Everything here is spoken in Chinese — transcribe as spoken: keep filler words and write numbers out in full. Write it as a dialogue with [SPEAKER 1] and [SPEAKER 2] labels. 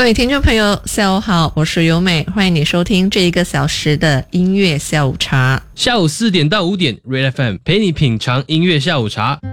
[SPEAKER 1] 位听众朋友下午好，我是优美，欢迎你收听这一个小时的音乐下午茶。
[SPEAKER 2] 下午四点到五点 Red F M 陪你品尝音乐下午茶。